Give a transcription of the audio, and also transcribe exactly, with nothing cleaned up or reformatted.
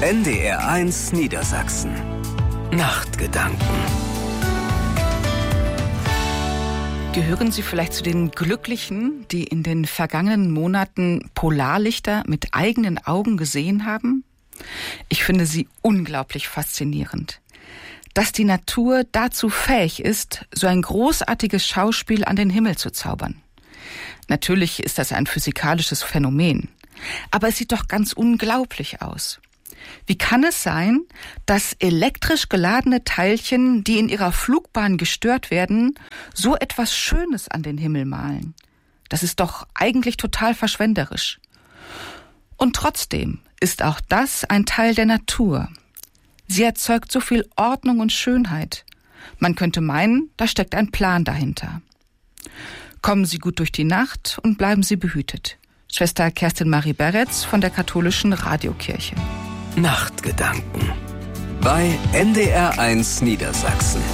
N D R eins Niedersachsen. Nachtgedanken. Gehören Sie vielleicht zu den Glücklichen, die in den vergangenen Monaten Polarlichter mit eigenen Augen gesehen haben? Ich finde sie unglaublich faszinierend. Dass die Natur dazu fähig ist, so ein großartiges Schauspiel an den Himmel zu zaubern. Natürlich ist das ein physikalisches Phänomen, aber es sieht doch ganz unglaublich aus. Wie kann es sein, dass elektrisch geladene Teilchen, die in ihrer Flugbahn gestört werden, so etwas Schönes an den Himmel malen? Das ist doch eigentlich total verschwenderisch. Und trotzdem ist auch das ein Teil der Natur. Sie erzeugt so viel Ordnung und Schönheit. Man könnte meinen, da steckt ein Plan dahinter. Kommen Sie gut durch die Nacht und bleiben Sie behütet. Schwester Kerstin Marie Beretz von der Katholischen Radiokirche. Nachtgedanken bei N D R eins Niedersachsen.